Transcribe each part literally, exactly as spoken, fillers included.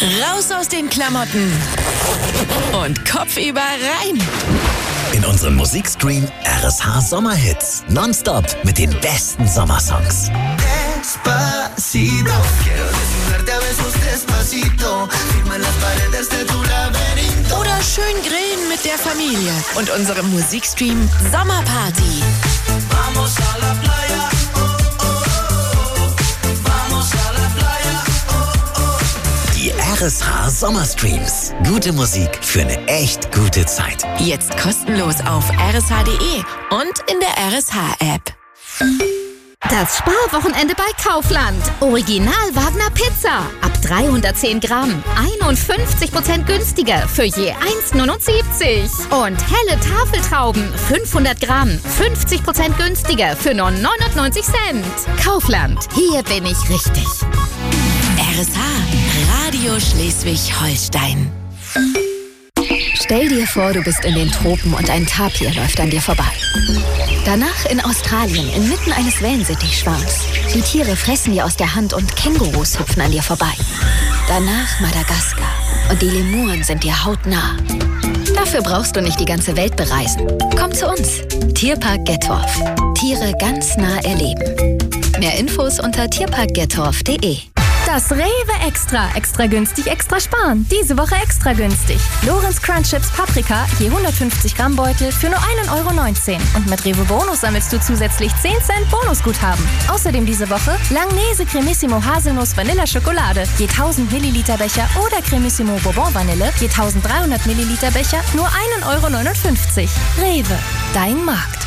Raus aus den Klamotten und kopfüber rein. In unserem Musikstream R S H Sommerhits. Nonstop mit den besten Sommersongs. Despacito, quiero desnudarte a besos despacito. Firma las paredes de tu laberinto. Oder schön grillen mit der Familie und unserem Musikstream Sommerparty. Vamos a la playa, oh, oh, oh. Vamos a la playa, oh, oh. Die R S H Sommerstreams. Gute Musik für eine echt gute Zeit. Jetzt kostenlos auf r s h punkt d e und in der R S H-App. Das Sparwochenende bei Kaufland. Original Wagner Pizza. Ab dreihundertzehn Gramm. einundfünfzig Prozent günstiger für je eins neunundsiebzig. Und helle Tafeltrauben. fünfhundert Gramm. fünfzig Prozent günstiger für nur neunundneunzig Cent. Kaufland. Hier bin ich richtig. R S H. Radio Schleswig-Holstein. Stell dir vor, du bist in den Tropen und ein Tapir läuft an dir vorbei. Danach in Australien, inmitten eines Wellensittichschwarms. Die Tiere fressen dir aus der Hand und Kängurus hüpfen an dir vorbei. Danach Madagaskar und die Lemuren sind dir hautnah. Dafür brauchst du nicht die ganze Welt bereisen. Komm zu uns. Tierpark Gettorf. Tiere ganz nah erleben. Mehr Infos unter tierpark gettorf punkt de. Das Rewe Extra. Extra günstig, extra sparen. Diese Woche extra günstig. Lorenz Crunch Chips Paprika, je hundertfünfzig Gramm Beutel für nur ein Euro neunzehn. Und mit Rewe Bonus sammelst du zusätzlich zehn Cent Bonusguthaben. Außerdem diese Woche Langnese Cremissimo Haselnuss Vanilla Schokolade, je tausend Milliliter Becher oder Cremissimo Bourbon Vanille, je eintausenddreihundert Milliliter Becher, nur ein Euro neunundfünfzig. Rewe, dein Markt.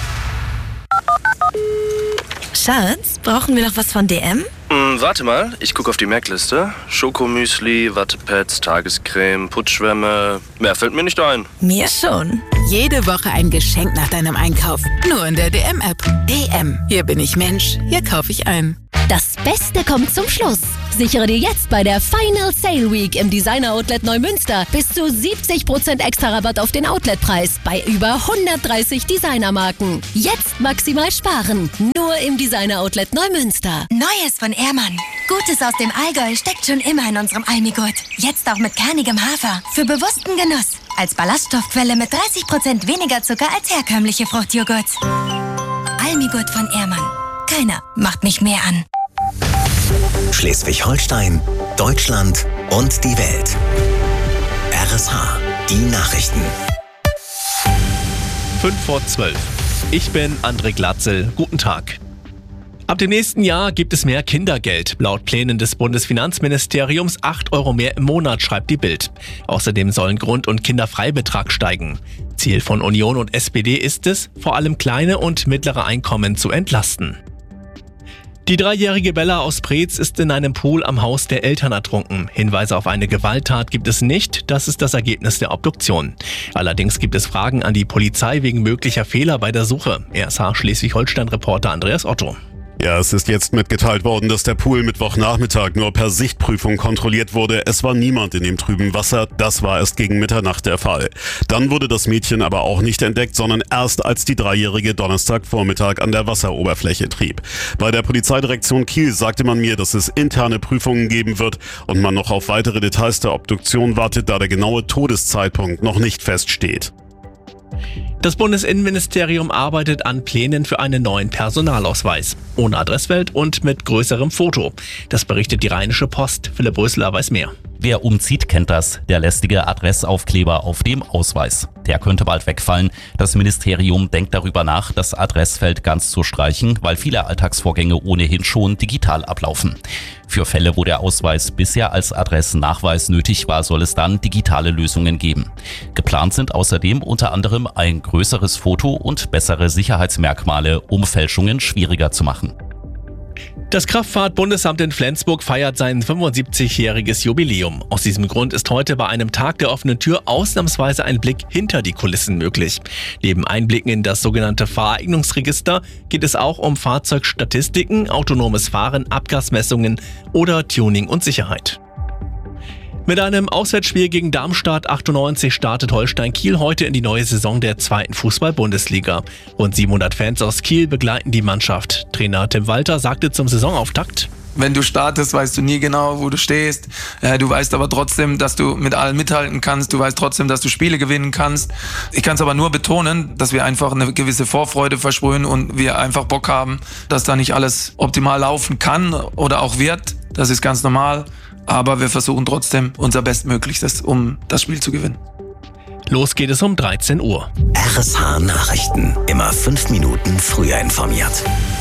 Schatz, brauchen wir noch was von D M? Hm, warte mal, ich gucke auf die Merkliste. Schokomüsli, Wattepads, Tagescreme, Putzschwämme. Mehr fällt mir nicht ein. Mir schon. Jede Woche ein Geschenk nach deinem Einkauf. Nur in der D M-App. D M. Hier bin ich Mensch. Hier kaufe ich ein. Das Beste kommt zum Schluss. Sichere dir jetzt bei der Final Sale Week im Designer Outlet Neumünster bis zu siebzig Prozent extra Rabatt auf den Outletpreis bei über hundertdreißig Designermarken. Jetzt maximal sparen. Nur im Designer Outlet Neumünster. Neues von Ehrmann. Gutes aus dem Allgäu steckt schon immer in unserem Almigurt. Jetzt auch mit kernigem Hafer. Für bewussten Genuss. Als Ballaststoffquelle mit dreißig Prozent weniger Zucker als herkömmliche Fruchtjoghurts. Almigurt von Ehrmann. Keiner macht mich mehr an. Schleswig-Holstein, Deutschland und die Welt. R S H, die Nachrichten. fünf vor zwölf. Ich bin André Glatzel. Guten Tag. Ab dem nächsten Jahr gibt es mehr Kindergeld. Laut Plänen des Bundesfinanzministeriums acht Euro mehr im Monat, schreibt die Bild. Außerdem sollen Grund- und Kinderfreibetrag steigen. Ziel von Union und S P D ist es, vor allem kleine und mittlere Einkommen zu entlasten. Die dreijährige Bella aus Preetz ist in einem Pool am Haus der Eltern ertrunken. Hinweise auf eine Gewalttat gibt es nicht, das ist das Ergebnis der Obduktion. Allerdings gibt es Fragen an die Polizei wegen möglicher Fehler bei der Suche. R S H Schleswig-Holstein-Reporter Andreas Otto. Ja, es ist jetzt mitgeteilt worden, dass der Pool Mittwochnachmittag nur per Sichtprüfung kontrolliert wurde. Es war niemand in dem trüben Wasser. Das war erst gegen Mitternacht der Fall. Dann wurde das Mädchen aber auch nicht entdeckt, sondern erst als die Dreijährige Donnerstagvormittag an der Wasseroberfläche trieb. Bei der Polizeidirektion Kiel sagte man mir, dass es interne Prüfungen geben wird und man noch auf weitere Details der Obduktion wartet, da der genaue Todeszeitpunkt noch nicht feststeht. Das Bundesinnenministerium arbeitet an Plänen für einen neuen Personalausweis. Ohne Adressfeld und mit größerem Foto. Das berichtet die Rheinische Post. Philipp Rösler weiß mehr. Wer umzieht, kennt das. Der lästige Adressaufkleber auf dem Ausweis. Der könnte bald wegfallen. Das Ministerium denkt darüber nach, das Adressfeld ganz zu streichen, weil viele Alltagsvorgänge ohnehin schon digital ablaufen. Für Fälle, wo der Ausweis bisher als Adressennachweis nötig war, soll es dann digitale Lösungen geben. Geplant sind außerdem unter anderem ein größeres Foto und bessere Sicherheitsmerkmale, um Fälschungen schwieriger zu machen. Das Kraftfahrt-Bundesamt in Flensburg feiert sein fünfundsiebzigjähriges Jubiläum. Aus diesem Grund ist heute bei einem Tag der offenen Tür ausnahmsweise ein Blick hinter die Kulissen möglich. Neben Einblicken in das sogenannte Fahreignungsregister geht es auch um Fahrzeugstatistiken, autonomes Fahren, Abgasmessungen oder Tuning und Sicherheit. Mit einem Auswärtsspiel gegen Darmstadt achtundneunzig startet Holstein Kiel heute in die neue Saison der zweiten Fußball-Bundesliga. Rund siebenhundert Fans aus Kiel begleiten die Mannschaft. Trainer Tim Walter sagte zum Saisonauftakt: Wenn du startest, weißt du nie genau, wo du stehst. Äh, du weißt aber trotzdem, dass du mit allen mithalten kannst. Du weißt trotzdem, dass du Spiele gewinnen kannst. Ich kann es aber nur betonen, dass wir einfach eine gewisse Vorfreude versprühen und wir einfach Bock haben, dass da nicht alles optimal laufen kann oder auch wird. Das ist ganz normal. Aber wir versuchen trotzdem unser Bestmöglichstes, um das Spiel zu gewinnen. Los geht es um dreizehn Uhr. R S H Nachrichten. Immer fünf Minuten früher informiert.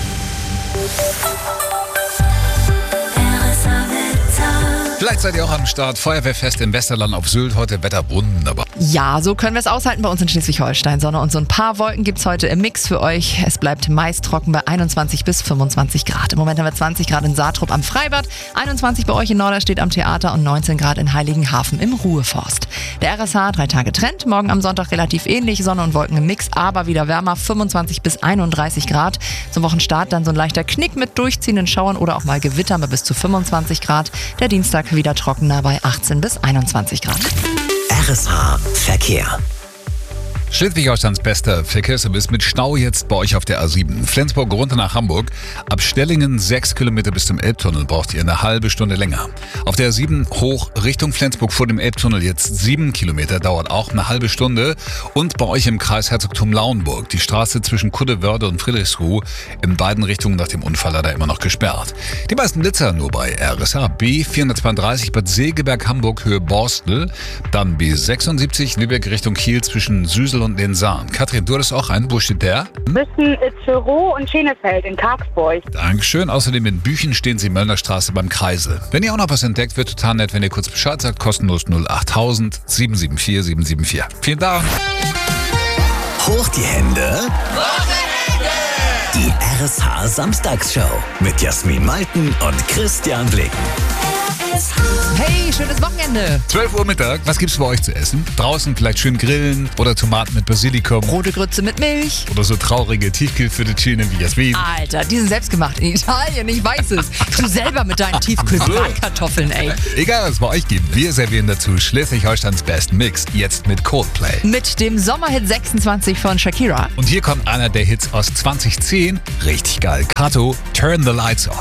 Vielleicht seid ihr auch am Start. Feuerwehrfest im Westerland auf Sylt. Heute Wetter wunderbar. Ja, so können wir es aushalten bei uns in Schleswig-Holstein. Sonne und so ein paar Wolken gibt es heute im Mix für euch. Es bleibt meist trocken bei einundzwanzig bis fünfundzwanzig Grad. Im Moment haben wir zwanzig Grad in Saatrup am Freibad, einundzwanzig bei euch in Norderstedt am Theater und neunzehn Grad in Heiligenhafen im Ruheforst. Der R S H drei Tage Trend. Morgen am Sonntag relativ ähnlich. Sonne und Wolken im Mix, aber wieder wärmer. fünfundzwanzig bis einunddreißig Grad. Zum Wochenstart dann so ein leichter Knick mit durchziehenden Schauern oder auch mal Gewitter bei bis zu fünfundzwanzig Grad. Der Dienstag wieder trockener bei achtzehn bis einundzwanzig Grad. R S H Verkehr. Schleswig-Holsteins bester Verkehrsservice mit Stau jetzt bei euch auf der A sieben. Flensburg runter nach Hamburg. Ab Stellingen sechs Kilometer bis zum Elbtunnel braucht ihr eine halbe Stunde länger. Auf der A sieben hoch Richtung Flensburg vor dem Elbtunnel jetzt sieben Kilometer, dauert auch eine halbe Stunde. Und bei euch im Kreis Herzogtum Lauenburg. Die Straße zwischen Kuddewörde und Friedrichsruh in beiden Richtungen nach dem Unfall leider immer noch gesperrt. Die meisten Blitzer nur bei R S H B vierhundertzweiunddreißig Bad Segeberg Hamburg Höhe Borstel. Dann B sechsundsiebzig Lübeck Richtung Kiel zwischen Süsel und den Saan. Katrin, du hattest auch einen. Wo steht der? Zwischen Itzerow und Schenefeld in Karlsburg. Dankeschön. Außerdem in Büchen stehen Sie Möllnerstraße beim Kreisel. Wenn ihr auch noch was entdeckt, wird total nett, wenn ihr kurz Bescheid sagt. Kostenlos null achttausend sieben sieben vier sieben sieben vier. Vielen Dank. Hoch die Hände. Die R S H Samstagsshow mit Jasmin Malten und Christian Blicken. Hey, schönes Wochenende. zwölf Uhr Mittag, was gibt's bei euch zu essen? Draußen vielleicht schön grillen oder Tomaten mit Basilikum. Rote Grütze mit Milch. Oder so traurige Tiefkühlfettuccine wie Jasmin. Alter, die sind selbstgemacht in Italien, ich weiß es. Du selber mit deinen Tiefkühlbratkartoffeln, ey. Egal, was es bei euch gibt, wir servieren dazu Schleswig-Holsteins Best Mix, jetzt mit Coldplay. Mit dem Sommerhit sechsundzwanzig von Shakira. Und hier kommt einer der Hits aus zwanzig zehn. Richtig geil. Kato, Turn the Lights Off.